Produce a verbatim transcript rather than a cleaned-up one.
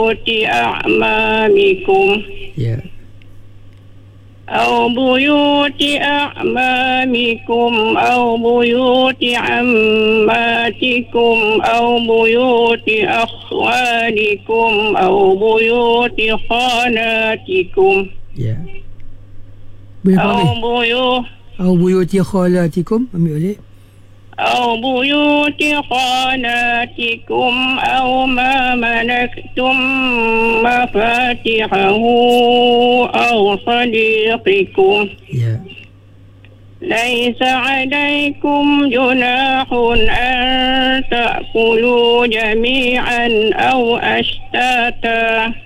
أعمامكم Ya. أو بيوت أعمامكم أو بيوت عماتكم أو بيوت أخوالكم أو بيوت خالاتكم Ya. Boleh أو faham? بيوت Au buyuti khalatikum. Ambil balik. أو بيوت خالاتكم أو ما ملكتم مفاتحه أو صديقكم Ya. ليس عليكم جناح أن تأكلوا جميعا أو أشتاتا